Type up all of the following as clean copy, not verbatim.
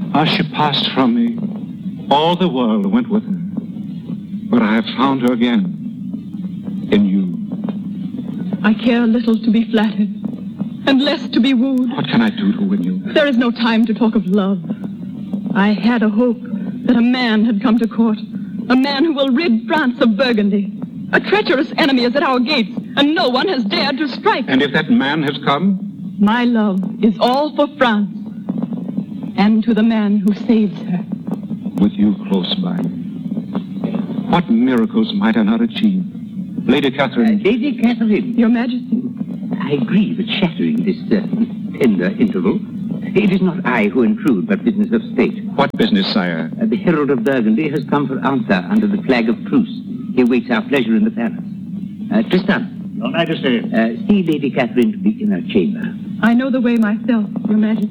As she passed from me, all the world went with her. But I have found her again in you. I care little to be flattered, and less to be wooed. What can I do to win you? There is no time to talk of love. I had a hope that a man had come to court, a man who will rid France of Burgundy. A treacherous enemy is at our gates, and no one has dared to strike. And if that man has come? My love is all for France, and to the man who saves her. With you close by. What miracles might I not achieve? Lady Catherine. Lady Catherine. Your Majesty. I agree with shattering this tender interval. It is not I who intrude, but business of state. What business, sire? The Herald of Burgundy has come for answer under the flag of truce. He awaits our pleasure in the palace. Tristan. Your Majesty. See Lady Catherine to the inner chamber. I know the way myself, Your Majesty.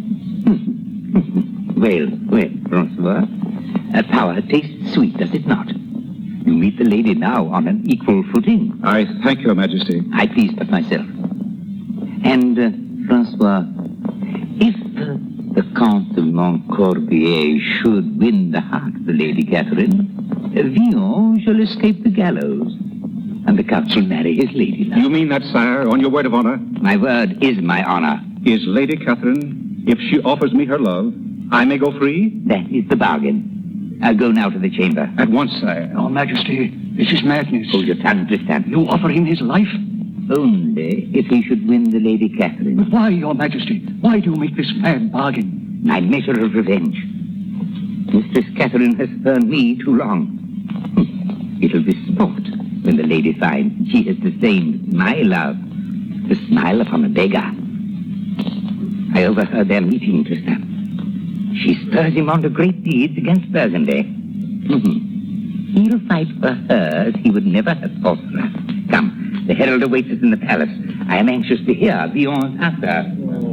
Well, Francois. Power tastes sweet, does it not? You meet the lady now on an equal footing. I thank your Majesty. I please but myself. And, Francois, if the Count of Montcorbier should win the heart of the Lady Catherine, Villon shall escape the gallows, and the Count shall marry his lady love. You mean that, sire, on your word of honor? My word is my honor. Is Lady Catherine, if she offers me her love, I may go free? That is the bargain. I'll go now to the chamber. At once, sire. Your Majesty, this is madness. Hold your tongue, Tristan. You offer him his life? Only if he should win the Lady Catherine. But why, Your Majesty? Why do you make this mad bargain? My measure of revenge. Mistress Catherine has spurned me too long. It'll be sport when the lady finds she has disdained my love to smile upon a beggar. I overheard their meeting, Tristan. She spurs him on to great deeds against Burgundy. He'll fight for her as he would never have fought for us. Come, the herald awaits us in the palace. I am anxious to hear Villon's answer.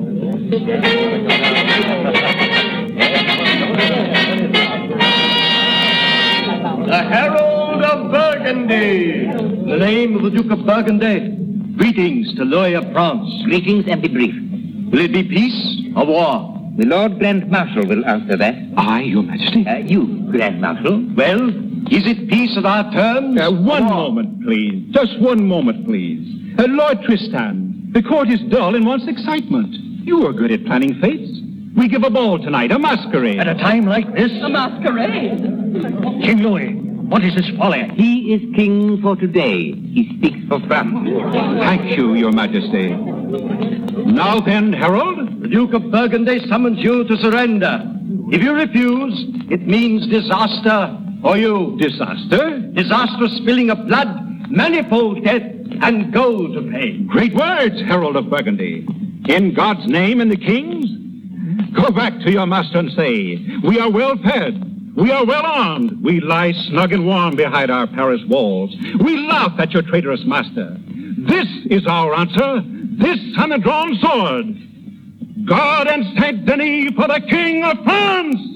The Herald of Burgundy! The name of the Duke of Burgundy. Greetings to loyal France. Greetings and be brief. Will it be peace or war? The Lord Grand Marshal will answer that. I, your Majesty? You, Grand Marshal. Well, is it peace at our terms? One moment, please. Just one moment, please. Lord Tristan, the court is dull and wants excitement. You are good at planning fetes. We give a ball tonight, a masquerade. At a time like this? A masquerade. King Louis, what is this folly? He is king for today. He speaks for France. Thank you, your Majesty. Now then, Herald. The Duke of Burgundy summons you to surrender. If you refuse, it means disaster for you. Disaster? Disastrous spilling of blood, manifold death, and gold to pay. Great words, Herald of Burgundy. In God's name and the King's, go back to your master and say, we are well fed, we are well armed, we lie snug and warm behind our Paris walls. We laugh at your traitorous master. This is our answer, this undrawn sword. God and Saint Denis for the King of France!